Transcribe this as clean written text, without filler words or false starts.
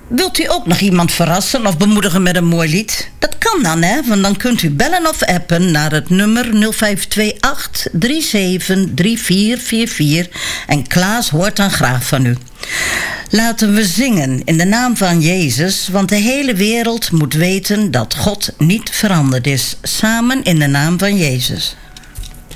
Wilt u ook nog iemand verrassen of bemoedigen met een mooi lied? Dat kan dan, hè? Want dan kunt u bellen of appen naar het nummer 0528 373444. En Klaas hoort dan graag van u. Laten we zingen in de naam van Jezus, want de hele wereld moet weten dat God niet veranderd is. Samen in de naam van Jezus.